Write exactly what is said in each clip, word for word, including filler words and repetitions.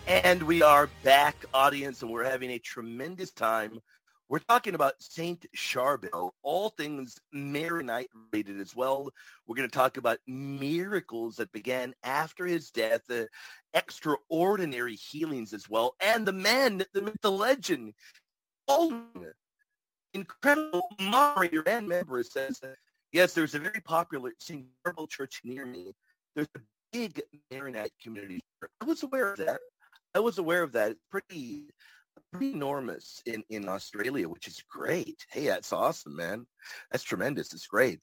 And we are back, audience, and we're having a tremendous time. We're talking about Saint Charbel, all things Maronite related as well. We're going to talk about miracles that began after his death, uh, extraordinary healings as well, and the man, the myth, the legend, all incredible moderator and member says, uh, yes, there's a very popular Saint Charbel church near me. There's a big Maronite community. I was aware of that. I was aware of that. It's pretty, pretty enormous in, in Australia, which is great. Hey, that's awesome, man. That's tremendous. It's great.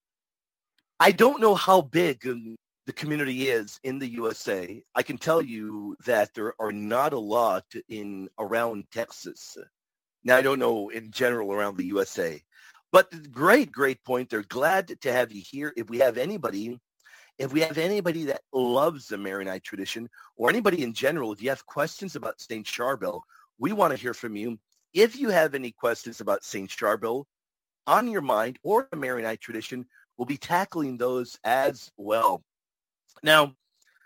I don't know how big um, the community is in the U S A. I can tell you that there are not a lot in around Texas. Now, I don't know in general around the U S A. But great, great point. They're glad to have you here. If we have anybody If we have anybody that loves the Maronite tradition, or anybody in general, if you have questions about Saint Charbel, we want to hear from you. If you have any questions about Saint Charbel on your mind or the Maronite tradition, we'll be tackling those as well. Now,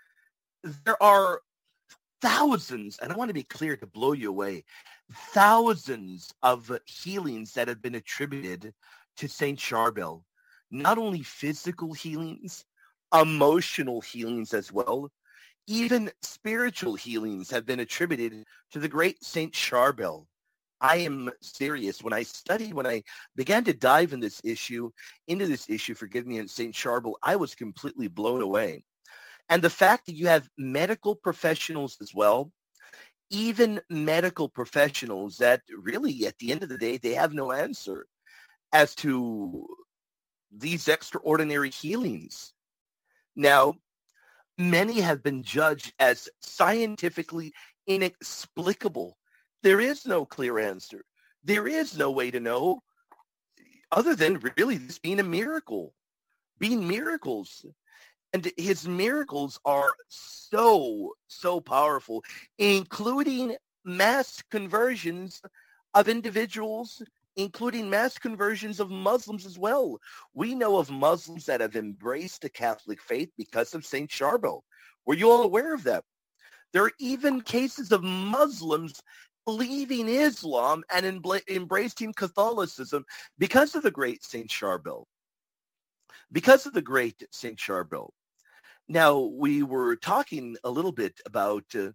there are thousands, and I want to be clear to blow you away, thousands of healings that have been attributed to Saint Charbel. Not only physical healings, emotional healings as well. Even spiritual healings have been attributed to the great Saint Charbel. I am serious. When I studied, when I began to dive in this issue, into this issue, forgive me, in Saint Charbel, I was completely blown away. And the fact that you have medical professionals as well, even medical professionals that really, at the end of the day, they have no answer as to these extraordinary healings. Now, many have been judged as scientifically inexplicable. There is no clear answer. There is no way to know other than really this being a miracle, being miracles. And his miracles are so, so powerful, including mass conversions of individuals, including mass conversions of Muslims as well. We know of Muslims that have embraced the Catholic faith because of Saint Charbel. Were you all aware of that? There are even cases of Muslims leaving Islam and embla- embracing Catholicism because of the great Saint Charbel. Because of the great Saint Charbel. Now, we were talking a little bit about uh,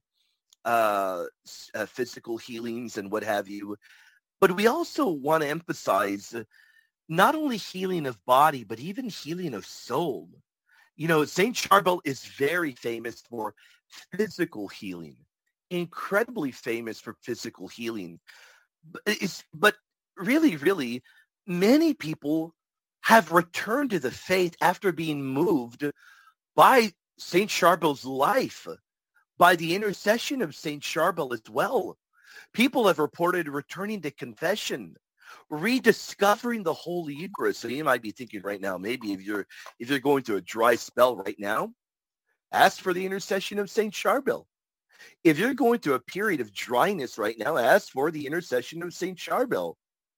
uh, uh, physical healings and what have you. But we also want to emphasize not only healing of body, but even healing of soul. You know, Saint Charbel is very famous for physical healing, incredibly famous for physical healing. But, it's, but really, really, many people have returned to the faith after being moved by Saint Charbel's life, by the intercession of Saint Charbel as well. People have reported returning to confession, rediscovering the Holy Eucharist. So you might be thinking right now, maybe if you're if you're going through a dry spell right now, ask for the intercession of Saint Charbel. If you're going through a period of dryness right now, ask for the intercession of Saint Charbel.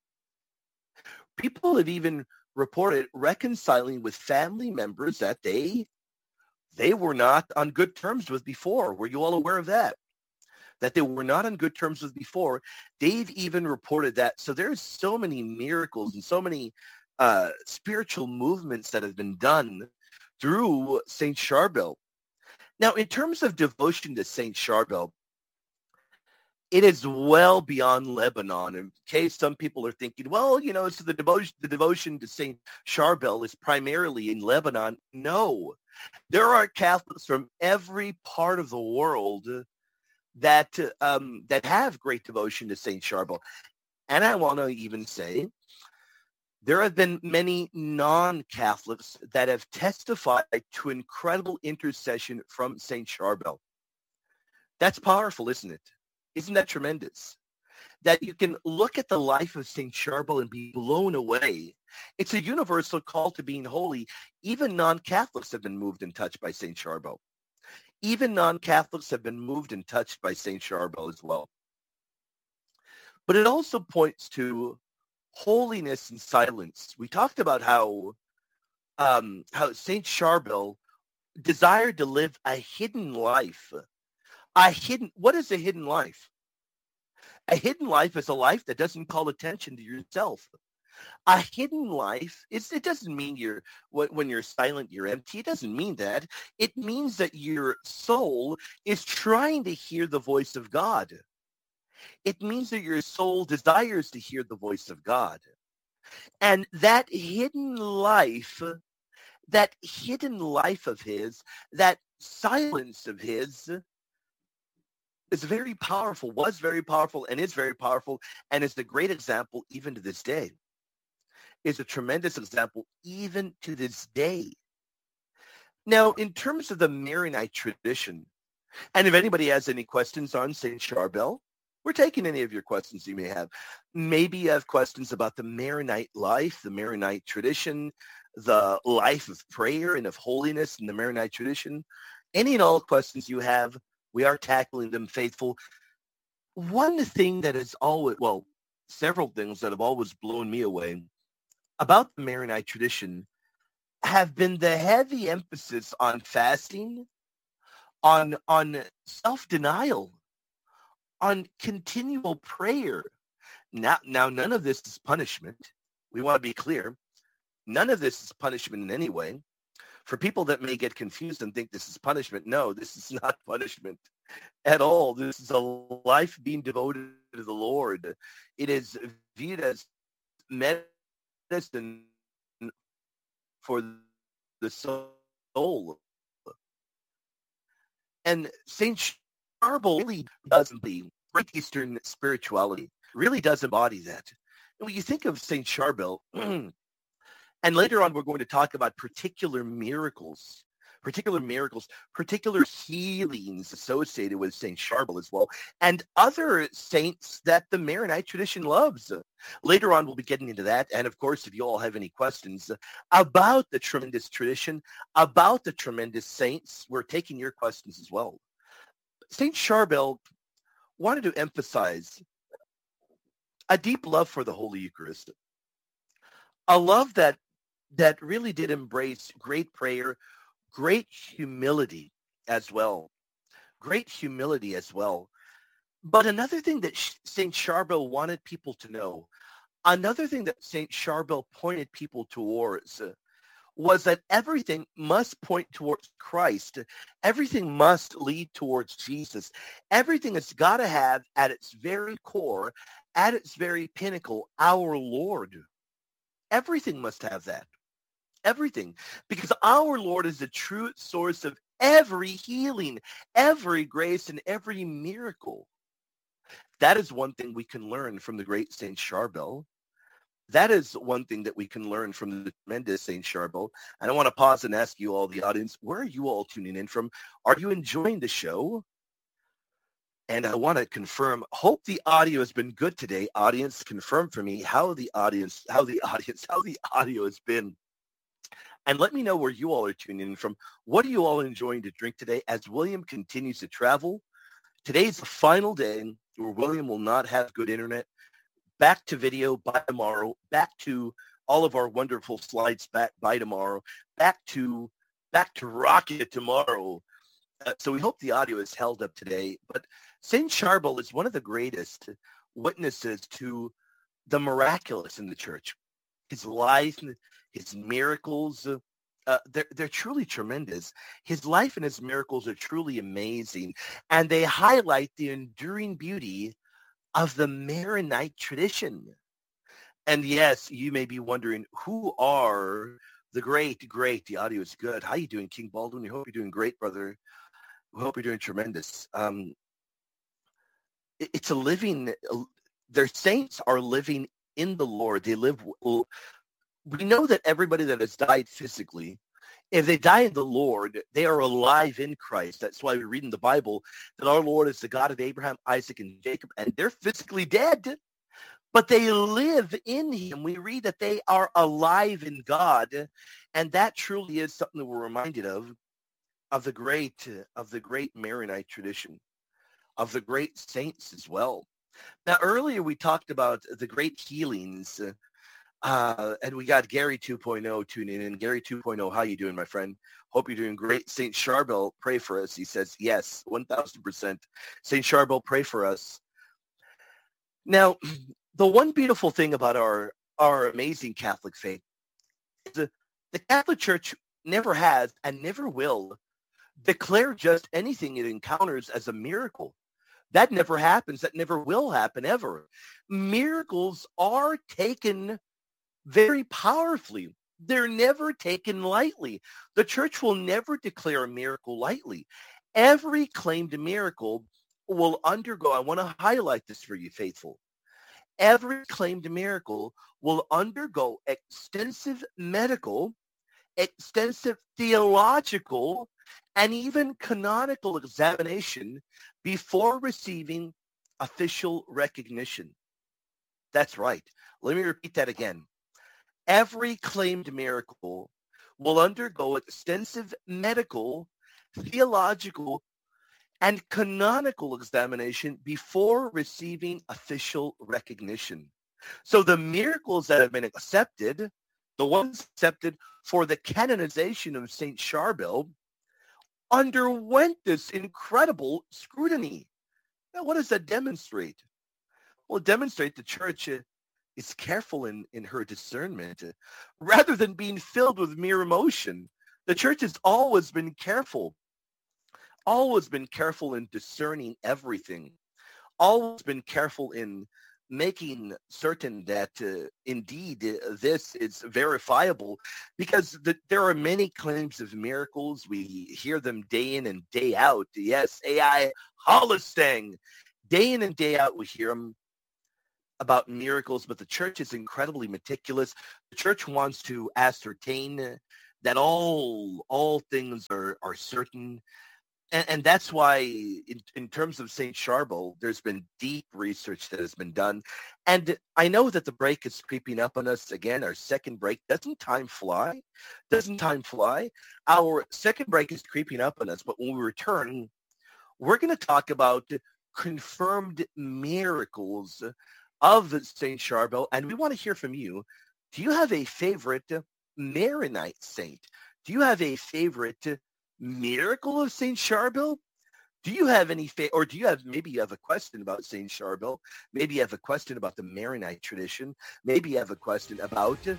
People have even reported reconciling with family members that they they were not on good terms with before. Were you all aware of that? That they were not on good terms with before. They've even reported that. So there's so many miracles and so many uh, spiritual movements that have been done through Saint Charbel. Now, in terms of devotion to Saint Charbel, it is well beyond Lebanon. In case some people are thinking, well, you know, so the devotion, the devotion to Saint Charbel is primarily in Lebanon. No, there are Catholics from every part of the world that um, that have great devotion to Saint Charbel. And I want to even say there have been many non-Catholics that have testified to incredible intercession from Saint Charbel. That's powerful, isn't it? Isn't that tremendous? That you can look at the life of Saint Charbel and be blown away. It's a universal call to being holy. Even non-Catholics have been moved and touched by Saint Charbel. Even non-Catholics have been moved and touched by Saint Charbel as well. But it also points to holiness and silence. We talked about how um, how Saint Charbel desired to live a hidden life, A hidden, what is a hidden life? A hidden life is a life that doesn't call attention to yourself. A hidden life, it's, it doesn't mean you're, when when you're silent, you're empty. It doesn't mean that. It means that your soul is trying to hear the voice of God. It means that your soul desires to hear the voice of God. And that hidden life, that hidden life of his, that silence of his is very powerful, was very powerful, and is very powerful, and is a great example even to this day. Is a tremendous example even to this day. Now, in terms of the Maronite tradition, and if anybody has any questions on Saint Charbel, we're taking any of your questions you may have. Maybe you have questions about the Maronite life, the Maronite tradition, the life of prayer and of holiness in the Maronite tradition. Any and all questions you have, we are tackling them, faithful. One thing that is always, well, several things that have always blown me away about the Maronite tradition have been the heavy emphasis on fasting, on on self-denial, on continual prayer. Now, now, none of this is punishment. We want to be clear. None of this is punishment in any way. For people that may get confused and think this is punishment, no, this is not punishment at all. This is a life being devoted to the Lord. It is viewed as medicine for the soul. And Saint Charbel really does embody Great Eastern spirituality, really does embody that. And when you think of Saint Charbel, and later on we're going to talk about particular miracles, particular miracles, particular healings associated with Saint Charbel as well, and other saints that the Maronite tradition loves. Later on, we'll be getting into that. And of course, if you all have any questions about the tremendous tradition, about the tremendous saints, we're taking your questions as well. Saint Charbel wanted to emphasize a deep love for the Holy Eucharist, a love that that really did embrace great prayer, great humility as well, great humility as well. But another thing that Saint Charbel wanted people to know, another thing that Saint Charbel pointed people towards uh, was that everything must point towards Christ. Everything must lead towards Jesus. Everything has got to have at its very core, at its very pinnacle, our Lord. Everything must have that. Everything. Because our Lord is the true source of every healing, every grace, and every miracle. That is one thing we can learn from the great Saint Charbel. That is one thing that we can learn from the tremendous Saint Charbel. And I want to pause and ask you all, the audience, where are you all tuning in from? Are you enjoying the show? And I want to confirm, hope the audio has been good today. Audience, confirm for me how the audience, how the audience, how the audio has been. And let me know where you all are tuning in from. What are you all enjoying to drink today as William continues to travel? Today's the final day where William will not have good internet. Back to video by tomorrow. Back to all of our wonderful slides back by tomorrow. Back to back to rocket tomorrow. Uh, so we hope the audio is held up today. But Saint Charbel is one of the greatest witnesses to the miraculous in the church. His life, his miracles, uh, they're, they're truly tremendous. His life and his miracles are truly amazing. And they highlight the enduring beauty of the Maronite tradition. And yes, you may be wondering, who are the great, great, the audio is good. How you doing, King Baldwin? We hope you're doing great, brother. We hope you're doing tremendous. Um, it, it's a living, their saints are living in the Lord. They live, we know that everybody that has died physically, if they die in the Lord, they are alive in Christ. That's why we read in the Bible that our Lord is the God of Abraham, Isaac, and Jacob, and they're physically dead, but they live in him. We read that they are alive in God, and that truly is something that we're reminded of, of the great, of the great Maronite tradition, of the great saints as well. Now, earlier we talked about the great healings Uh, and we got Gary two point oh tuning in. Gary two point oh, how you doing, my friend? Hope you're doing great. Saint Charbel, pray for us. He says, yes, one thousand percent. Saint Charbel, pray for us. Now, the one beautiful thing about our, our amazing Catholic faith is the, the Catholic Church never has and never will declare just anything it encounters as a miracle. That never happens. That never will happen ever. Miracles are taken very powerfully. They're never taken lightly. The church will never declare a miracle lightly. Every claimed miracle will undergo, I want to highlight this for you, faithful. Every claimed miracle will undergo extensive medical, extensive theological, and even canonical examination before receiving official recognition. That's right. Let me repeat that again. Every claimed miracle will undergo extensive medical, theological, and canonical examination before receiving official recognition. So the miracles that have been accepted, the ones accepted for the canonization of Saint Charbel, underwent this incredible scrutiny. Now, what does that demonstrate? Well, it demonstrates the church uh, is careful in, in her discernment. Uh, rather than being filled with mere emotion, the church has always been careful, always been careful in discerning everything, always been careful in making certain that uh, indeed uh, this is verifiable, because the, there are many claims of miracles. We hear them day in and day out. Yes, A I Holostang. Day in and day out we hear them about miracles, but the church is incredibly meticulous. The church wants to ascertain that all all things are, are certain. And, and that's why in, in terms of Saint Charbel, there's been deep research that has been done. And I know that the break is creeping up on us again, our second break. Doesn't time fly? Doesn't time fly? Our second break is creeping up on us, but when we return, we're going to talk about confirmed miracles of Saint Charbel, and we want to hear from you. Do you have a favorite Maronite saint? Do you have a favorite miracle of Saint Charbel? Do you have any, fa- or do you have, maybe you have a question about Saint Charbel? Maybe you have a question about the Maronite tradition. Maybe you have a question about the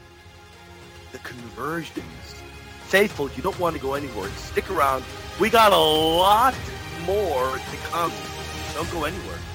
conversions. Faithful, you don't want to go anywhere. Stick around. We got a lot more to come. Don't go anywhere.